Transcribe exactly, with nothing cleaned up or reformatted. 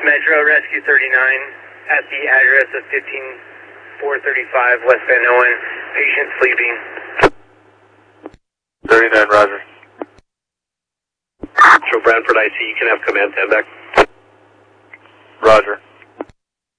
Metro Rescue thirty-nine at the address of fifteen four thirty-five West Van Owen. Patient sleeping. thirty-nine, roger. Metro Brantford I C, you can have command stand back. Roger.